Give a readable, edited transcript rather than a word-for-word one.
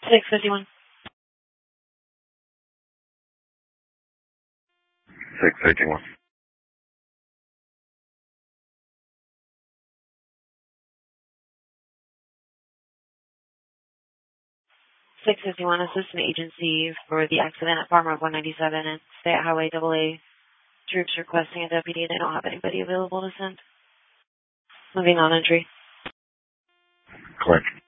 651. 651. 651, assistant agency for the accident at Farm Road 197 and State Highway AA. Troops requesting a deputy. They don't have anybody available to send. Moving on entry. Click.